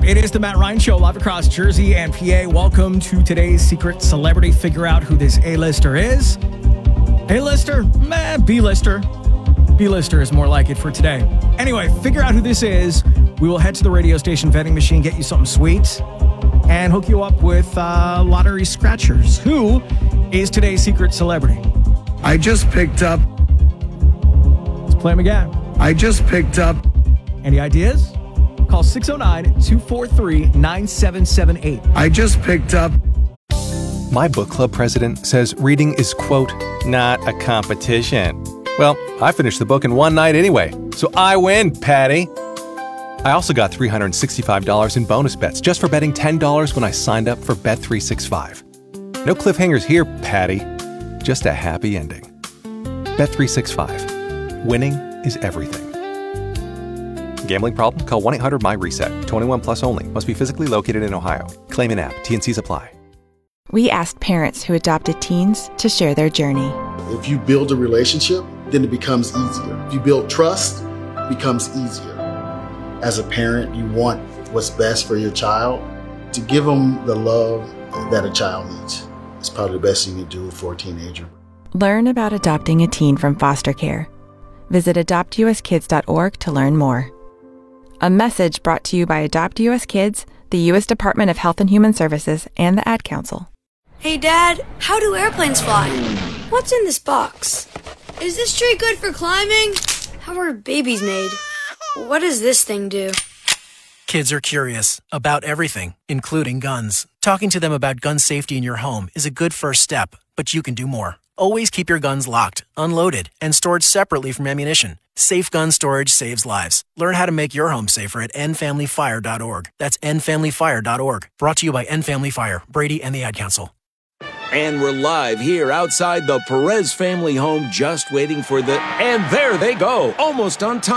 It is the Matt Ryan Show, live across Jersey and PA. Welcome to today's Secret Celebrity. Figure out who this A-lister is. A-lister? B-lister. B-lister is more like it for today. Anyway, figure out who this is. We will head to the radio station vending machine, get you something sweet, and hook you up with lottery scratchers. Who is today's Secret Celebrity? I just picked up. Let's play them again. I just picked up. Any ideas? Call 609-243-9778. I just picked up. My book club president says reading is, quote, not a competition. Well, I finished the book in one night anyway, so I win, Patty. I also got $365 in bonus bets just for betting $10 when I signed up for Bet365. No cliffhangers here, Patty. Just a happy ending. Bet365. Winning is everything. Gambling problem? Call 1-800-MY-RESET. 21 plus only. Must be physically located in Ohio. Claim in app. T&Cs apply. We asked parents who adopted teens to share their journey. If you build a relationship, then it becomes easier. If you build trust, it becomes easier. As a parent, you want what's best for your child. To give them the love that a child needs. It's probably the best you can do for a teenager. Learn about adopting a teen from foster care. Visit adoptuskids.org to learn more. A message brought to you by Adopt US Kids, the U.S. Department of Health and Human Services, and the Ad Council. Hey, Dad, how do airplanes fly? What's in this box? Is this tree good for climbing? How are babies made? What does this thing do? Kids are curious about everything, including guns. Talking to them about gun safety in your home is a good first step, but you can do more. Always keep your guns locked, unloaded, and stored separately from ammunition. Safe gun storage saves lives. Learn how to make your home safer at endfamilyfire.org. That's endfamilyfire.org. Brought to you by End Family Fire, Brady, and the Ad Council. And we're live here outside the Perez family home, just waiting for the... And there they go, almost on time.